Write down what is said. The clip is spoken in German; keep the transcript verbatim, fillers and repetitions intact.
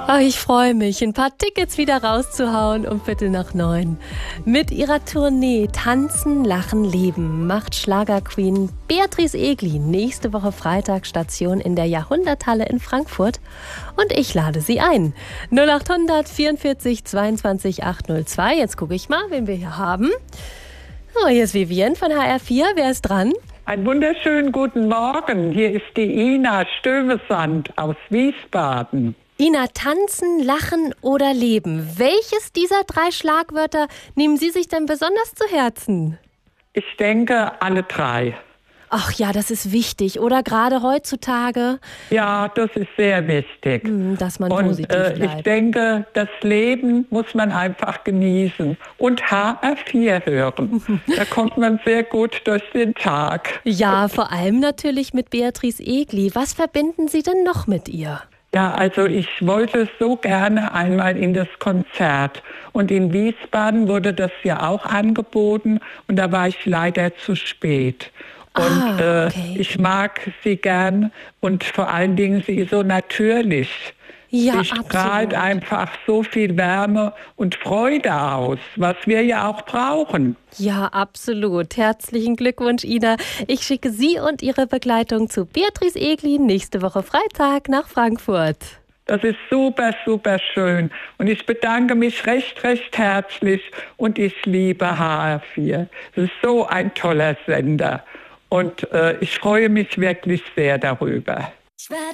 Oh, ich freue mich, ein paar Tickets wieder rauszuhauen um Viertel nach neun. Mit ihrer Tournee Tanzen, Lachen, Leben macht Schlagerqueen Beatrice Egli nächste Woche Freitag Station in der Jahrhunderthalle in Frankfurt. Und ich lade sie ein. null acht hundert vierundvierzig zweiundzwanzig achthundertzwei. Jetzt gucke ich mal, wen wir hier haben. Oh, hier ist Vivian von H R vier. Wer ist dran? Einen wunderschönen guten Morgen. Hier ist die Ina Stövesand aus Wiesbaden. Ina, tanzen, lachen oder leben. Welches dieser drei Schlagwörter nehmen Sie sich denn besonders zu Herzen? Ich denke, alle drei. Ach ja, das ist wichtig, oder? Gerade heutzutage. Ja, das ist sehr wichtig. Dass man Und positiv äh, bleibt. ich denke, das Leben muss man einfach genießen und H R vier hören. Da kommt man sehr gut durch den Tag. Ja, vor allem natürlich mit Beatrice Egli. Was verbinden Sie denn noch mit ihr? Ja, also ich wollte so gerne einmal in das Konzert. Und in Wiesbaden wurde das ja auch angeboten und da war ich leider zu spät. Und Ah, okay. äh, ich mag sie gern und vor allen Dingen sie ist so natürlich. Ja, Sie strahlt absolut. einfach so viel Wärme und Freude aus, was wir ja auch brauchen. Ja, absolut. Herzlichen Glückwunsch, Ina. Ich schicke Sie und Ihre Begleitung zu Beatrice Egli nächste Woche Freitag nach Frankfurt. Das ist super, super schön. Und ich bedanke mich recht, recht herzlich und ich liebe H R vier. Es ist so ein toller Sender. Und äh, ich freue mich wirklich sehr darüber.